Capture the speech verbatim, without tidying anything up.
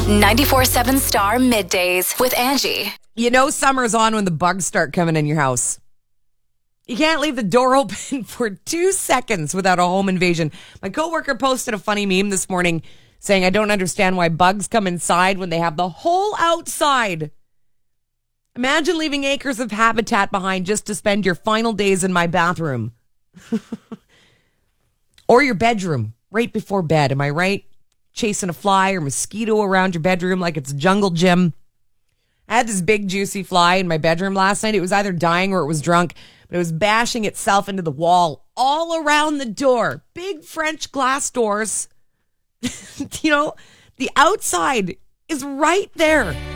ninety-four seven Star Middays with Angie. You know summer's on when the bugs start coming in your house. You can't leave the door open for two seconds without a home invasion. My coworker posted a funny meme this morning saying, I don't understand why bugs come inside when they have the whole outside. Imagine leaving acres of habitat behind just to spend your final days in my bathroom. Or your bedroom, right before bed. Am I right? Chasing a fly or mosquito around your bedroom like it's jungle gym. I had this big juicy fly in my bedroom last night. It was either dying or it was drunk, but it was bashing itself into the wall all around the door. Big French glass doors. You know, the outside is right there.